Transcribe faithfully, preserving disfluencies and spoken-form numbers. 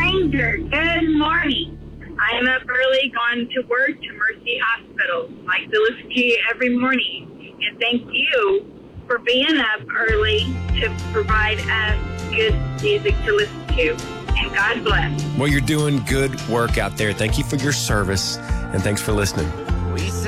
Ranger, good morning. I am up early, going to work to Mercy Hospital. I like to listen to you every morning. And thank you for being up early to provide us good music to listen to. And God bless. Well, you're doing good work out there. Thank you for your service, and thanks for listening.